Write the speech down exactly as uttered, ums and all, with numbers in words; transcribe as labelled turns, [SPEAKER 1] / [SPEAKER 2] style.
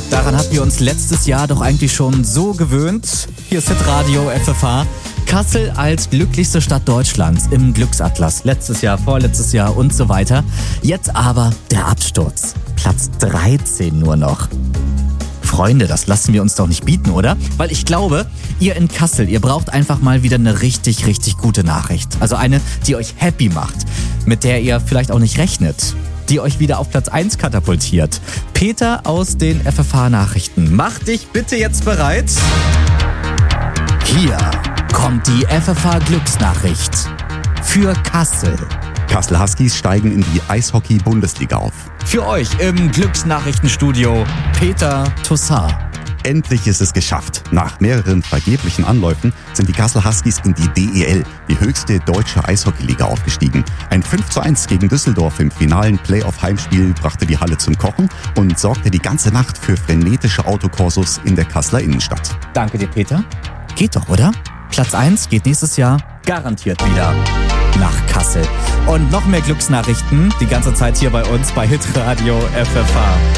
[SPEAKER 1] Daran hatten wir uns letztes Jahr doch eigentlich schon so gewöhnt. Hier ist Hitradio F F H. Kassel als glücklichste Stadt Deutschlands im Glücksatlas. Letztes Jahr, vorletztes Jahr und so weiter. Jetzt aber der Absturz. Platz dreizehn nur noch. Freunde, das lassen wir uns doch nicht bieten, oder? Weil ich glaube, ihr in Kassel, ihr braucht einfach mal wieder eine richtig, richtig gute Nachricht. Also eine, die euch happy macht, mit der ihr vielleicht auch nicht rechnet, die euch wieder auf Platz eins katapultiert. Peter aus den F F H-Nachrichten, mach dich bitte jetzt bereit. Hier kommt die F F H-Glücksnachricht für Kassel.
[SPEAKER 2] Kassel Huskies steigen in die Eishockey-Bundesliga auf.
[SPEAKER 1] Für euch im Glücksnachrichtenstudio Peter Tossar.
[SPEAKER 2] Endlich ist es geschafft. Nach mehreren vergeblichen Anläufen sind die Kassel Huskies in die D E L, die höchste deutsche Eishockeyliga, aufgestiegen. Ein fünf zu eins gegen Düsseldorf im finalen Playoff-Heimspiel brachte die Halle zum Kochen und sorgte die ganze Nacht für frenetische Autokorsos in der Kasseler Innenstadt.
[SPEAKER 1] Danke dir, Peter. Geht doch, oder? Platz eins geht nächstes Jahr garantiert wieder nach Kassel. Und noch mehr Glücksnachrichten die ganze Zeit hier bei uns bei Hitradio F F H.